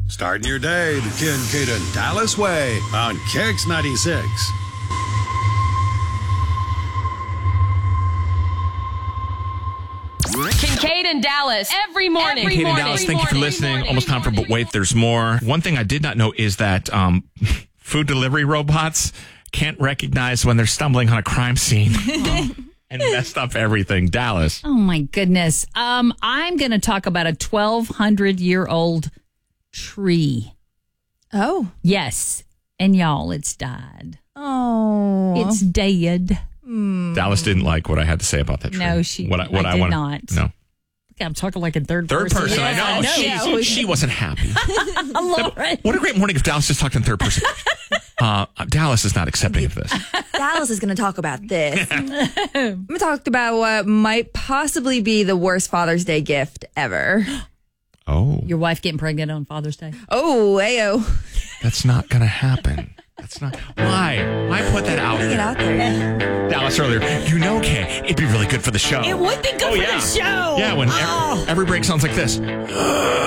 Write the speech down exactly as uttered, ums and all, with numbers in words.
Starting your day the Kincaid and Dallas way on Kicks ninety-six. Kincaid and Dallas every morning. Every Kincaid morning. and Dallas, thank you for listening. Almost time for But Wait, There's More. One thing I did not know is that um, food delivery robots can't recognize when they're stumbling on a crime scene and messed up everything. Dallas. Oh, my goodness. Um, I'm going to talk about a twelve hundred year old tree. Oh. Yes. And y'all, it's died. Oh. It's dead. Mm. Dallas didn't like what I had to say about that tree. No, she what I, what I I did wanna, not. No. Look, I'm talking like a third, Third person. person, I Yes, know. I know. She, Yeah. she wasn't happy. Lauren. What a great morning if Dallas just talked in third person. Uh, Dallas is not accepting of this. Dallas is going to talk about this. I'm going to talk about what might possibly be the worst Father's Day gift ever. Oh. Your wife getting pregnant on Father's Day? Oh, ayo. That's not going to happen. That's not. Why? Why put that out Get there? out there. Dallas earlier, you know, Kay, it'd be really good for the show. It would be good Oh, for yeah. the show. Yeah, when Oh. every, every break sounds like this.